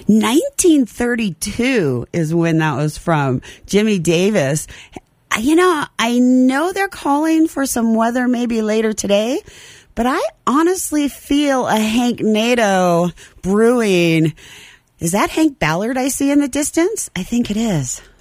1932 is when that was from. Jimmy Davis. You know, I know they're calling for some weather maybe later today, but I honestly feel a Hank Nadeau brewing. Is that Hank Ballard I see in the distance? I think it is.